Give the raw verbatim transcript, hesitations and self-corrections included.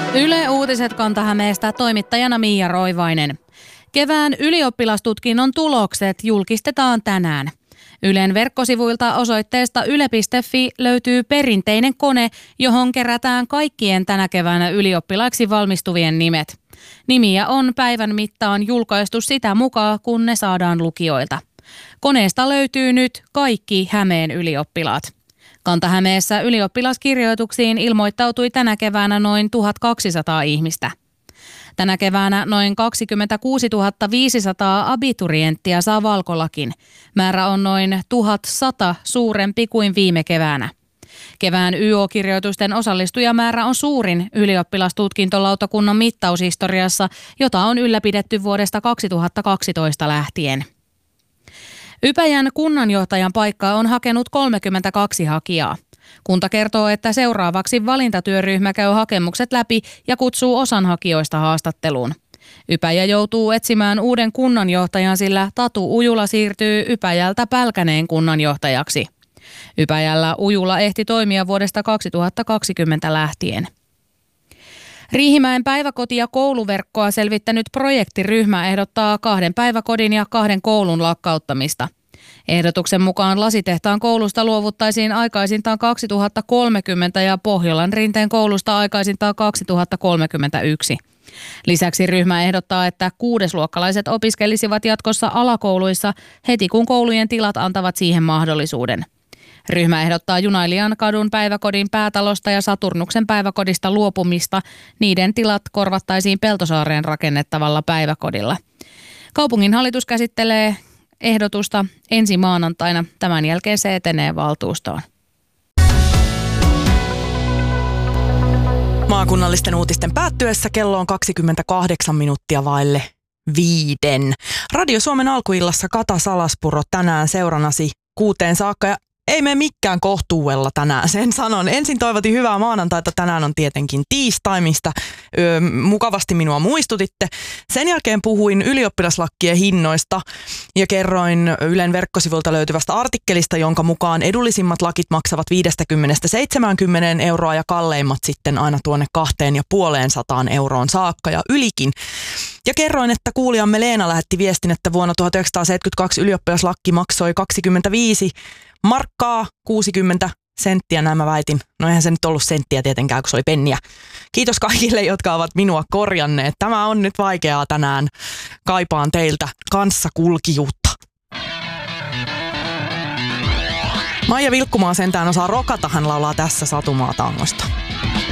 Yle Uutiset Kanta-Hämeestä, toimittajana Miia Roivainen. Kevään ylioppilastutkinnon tulokset julkistetaan tänään. Ylen verkkosivuilta osoitteesta yle piste fi löytyy perinteinen kone, johon kerätään kaikkien tänä keväänä ylioppilaiksi valmistuvien nimet. Nimiä on päivän mittaan julkaistu sitä mukaan, kun ne saadaan lukijoilta. Koneesta löytyy nyt kaikki Hämeen ylioppilaat. Kanta-Hämeessä ylioppilaskirjoituksiin ilmoittautui tänä keväänä noin tuhatkaksisataa ihmistä. Tänä keväänä noin kaksikymmentäkuusituhatta viisisataa abiturienttia saa valkolakin. Määrä on noin tuhatsata suurempi kuin viime keväänä. Kevään Y O-kirjoitusten osallistujamäärä on suurin ylioppilastutkintolautakunnan mittaushistoriassa, jota on ylläpidetty vuodesta kaksituhattakaksitoista lähtien. Ypäjän kunnanjohtajan paikkaa on hakenut kolmekymmentäkaksi hakijaa. Kunta kertoo, että seuraavaksi valintatyöryhmä käy hakemukset läpi ja kutsuu osan hakijoista haastatteluun. Ypäjä joutuu etsimään uuden kunnanjohtajan, sillä Tatu Ujula siirtyy Ypäjältä Pälkäneen kunnanjohtajaksi. Ypäjällä Ujula ehti toimia vuodesta kaksituhattakaksikymmentä lähtien. Riihimäen päiväkoti- ja kouluverkkoa selvittänyt projektiryhmä ehdottaa kahden päiväkodin ja kahden koulun lakkauttamista. Ehdotuksen mukaan Lasitehtaan koulusta luovuttaisiin aikaisintaan kaksituhattakolmekymmentä ja Pohjolan Rinteen koulusta aikaisintaan kaksituhattakolmekymmentäyksi. Lisäksi ryhmä ehdottaa, että kuudesluokkalaiset opiskelisivat jatkossa alakouluissa heti kun koulujen tilat antavat siihen mahdollisuuden. Ryhmä ehdottaa Junailijan kadun päiväkodin päätalosta ja Saturnuksen päiväkodista luopumista. Niiden tilat korvattaisiin Peltosaareen rakennettavalla päiväkodilla. Kaupungin hallitus käsittelee ehdotusta ensi maanantaina. Tämän jälkeen se etenee valtuustoon. Maakunnallisten uutisten päättyessä kello on kaksikymmentäkahdeksan minuuttia vaille viiden. Radio Suomen alkuillassa Kata Salaspuro tänään seurannasi kuuteen saakka ja ei mene mikään kohtuudella tänään, sen sanon. Ensin toivotin hyvää maanantaita, tänään on tietenkin tiistai, mistä öö, mukavasti minua muistutitte. Sen jälkeen puhuin ylioppilaslakkien hinnoista ja kerroin Ylen verkkosivulta löytyvästä artikkelista, jonka mukaan edullisimmat lakit maksavat viisikymmentä seitsemänkymmentä euroa ja kalleimmat sitten aina tuonne kahteen ja puoleen sataan euroon saakka ja ylikin. Ja kerroin, että kuulijamme Leena lähetti viestin, että vuonna tuhatyhdeksänsataaseitsemänkymmentäkaksi ylioppilaslakki maksoi kaksikymmentäviisi markkaa kuusikymmentä senttiä, näin mä väitin. No eihän se nyt ollut senttiä tietenkään, kun se oli penniä. Kiitos kaikille, jotka ovat minua korjanneet. Tämä on nyt vaikeaa tänään. Kaipaan teiltä kanssakulkijuutta. Maija Vilkkumaa sentään osaa rokata, hän laulaa tässä Satumaa tangosta.